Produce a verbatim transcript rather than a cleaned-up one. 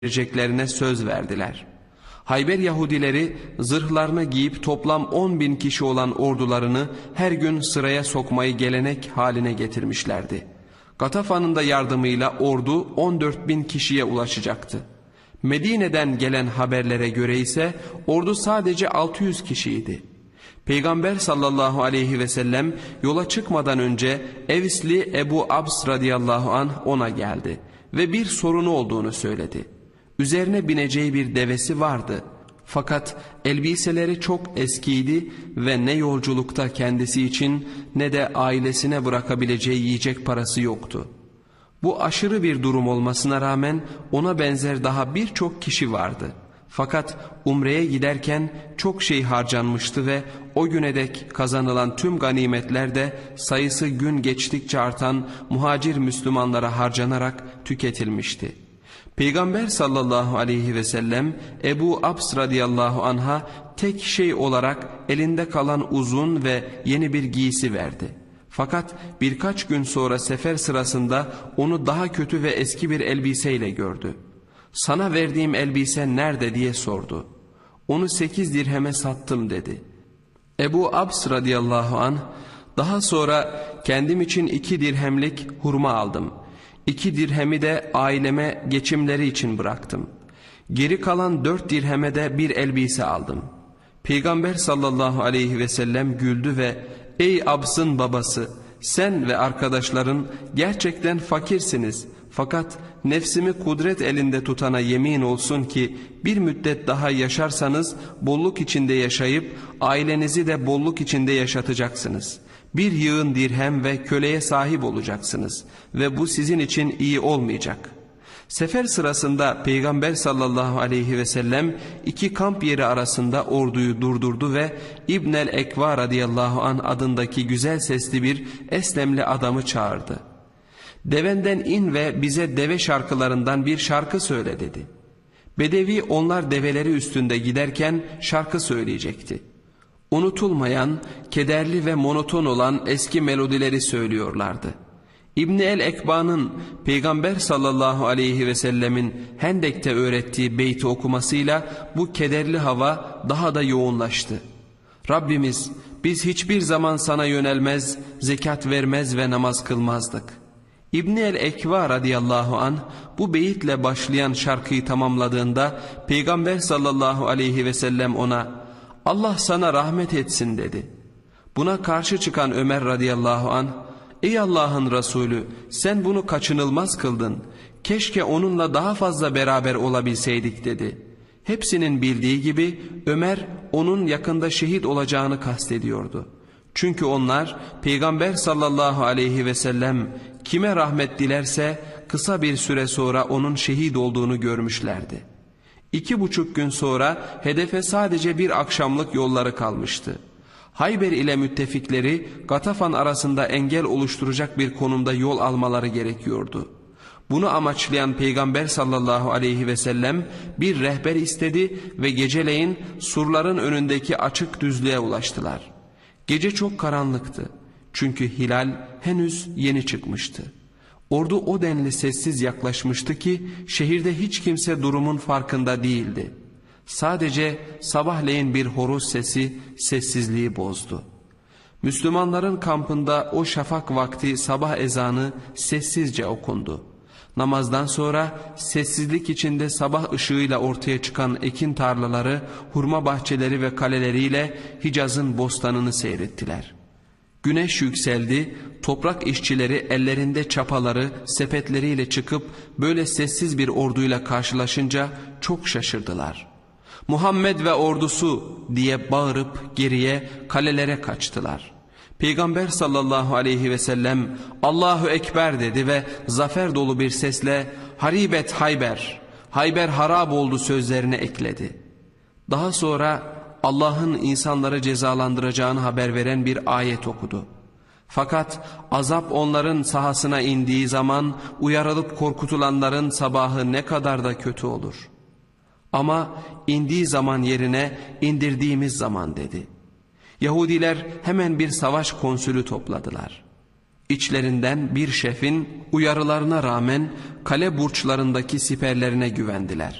vereceklerine söz verdiler. Hayber Yahudileri zırhlarını giyip toplam on bin kişi olan ordularını her gün sıraya sokmayı gelenek haline getirmişlerdi. Gatafan'ın da yardımıyla ordu on dört bin kişiye ulaşacaktı. Medine'den gelen haberlere göre ise ordu sadece altı yüz kişiydi. Peygamber sallallahu aleyhi ve sellem yola çıkmadan önce Evsli Ebu Abs radıyallahu anh ona geldi ve bir sorunu olduğunu söyledi. Üzerine bineceği bir devesi vardı. Fakat elbiseleri çok eskiydi ve ne yolculukta kendisi için ne de ailesine bırakabileceği yiyecek parası yoktu. Bu aşırı bir durum olmasına rağmen ona benzer daha birçok kişi vardı. Fakat umreye giderken çok şey harcanmıştı ve o güne dek kazanılan tüm ganimetler de sayısı gün geçtikçe artan muhacir Müslümanlara harcanarak tüketilmişti. Peygamber sallallahu aleyhi ve sellem Ebu Abs radıyallahu anh'a tek şey olarak elinde kalan uzun ve yeni bir giysi verdi. Fakat birkaç gün sonra sefer sırasında onu daha kötü ve eski bir elbiseyle gördü. "Sana verdiğim elbise nerede?" diye sordu. "Onu sekiz dirheme sattım" dedi. Ebu Abs radıyallahu anh, "Daha sonra kendim için iki dirhemlik hurma aldım. İki dirhemi de aileme geçimleri için bıraktım. Geri kalan dört dirheme de bir elbise aldım." Peygamber sallallahu aleyhi ve sellem güldü ve "Ey Abs'ın babası, sen ve arkadaşların gerçekten fakirsiniz. Fakat nefsimi kudret elinde tutana yemin olsun ki bir müddet daha yaşarsanız bolluk içinde yaşayıp ailenizi de bolluk içinde yaşatacaksınız. Bir yığın dirhem ve köleye sahip olacaksınız ve bu sizin için iyi olmayacak." Sefer sırasında Peygamber sallallahu aleyhi ve sellem iki kamp yeri arasında orduyu durdurdu ve İbnel Ekva radıyallahu anh adındaki güzel sesli bir Eslemli adamı çağırdı. "Devenden in ve bize deve şarkılarından bir şarkı söyle" dedi. Bedevi onlar develeri üstünde giderken şarkı söyleyecekti. Unutulmayan, kederli ve monoton olan eski melodileri söylüyorlardı. İbni el-Ekba'nın Peygamber sallallahu aleyhi ve sellemin Hendek'te öğrettiği beyti okumasıyla bu kederli hava daha da yoğunlaştı. "Rabbimiz, biz hiçbir zaman sana yönelmez, zekat vermez ve namaz kılmazdık." İbni el-Ekva radıyallahu anh bu beyitle başlayan şarkıyı tamamladığında Peygamber sallallahu aleyhi ve sellem ona "Allah sana rahmet etsin" dedi. Buna karşı çıkan Ömer radıyallahu anh, "Ey Allah'ın Resulü, sen bunu kaçınılmaz kıldın. Keşke onunla daha fazla beraber olabilseydik" dedi. Hepsinin bildiği gibi Ömer onun yakında şehit olacağını kastediyordu. Çünkü onlar Peygamber sallallahu aleyhi ve sellem kime rahmet dilerse kısa bir süre sonra onun şehit olduğunu görmüşlerdi. İki buçuk gün sonra hedefe sadece bir akşamlık yolları kalmıştı. Hayber ile müttefikleri Gatafan arasında engel oluşturacak bir konumda yol almaları gerekiyordu. Bunu amaçlayan Peygamber sallallahu aleyhi ve sellem bir rehber istedi ve geceleyin surların önündeki açık düzlüğe ulaştılar. Gece çok karanlıktı çünkü hilal henüz yeni çıkmıştı. Ordu o denli sessiz yaklaşmıştı ki şehirde hiç kimse durumun farkında değildi. Sadece sabahleyin bir horoz sesi sessizliği bozdu. Müslümanların kampında o şafak vakti sabah ezanı sessizce okundu. Namazdan sonra sessizlik içinde sabah ışığıyla ortaya çıkan ekin tarlaları, hurma bahçeleri ve kaleleriyle Hicaz'ın bostanını seyrettiler. Güneş yükseldi, toprak işçileri ellerinde çapaları, sepetleriyle çıkıp böyle sessiz bir orduyla karşılaşınca çok şaşırdılar. "Muhammed ve ordusu!" diye bağırıp geriye kalelere kaçtılar. Peygamber sallallahu aleyhi ve sellem "Allahu Ekber" dedi ve zafer dolu bir sesle "Haribet Hayber, Hayber harap oldu" sözlerini ekledi. Daha sonra Allah'ın insanları cezalandıracağını haber veren bir ayet okudu. Fakat azap onların sahasına indiği zaman uyarılıp korkutulanların sabahı ne kadar da kötü olur. Ama indiği zaman yerine indirdiğimiz zaman dedi. Yahudiler hemen bir savaş konsülü topladılar. İçlerinden bir şefin uyarılarına rağmen kale burçlarındaki siperlerine güvendiler.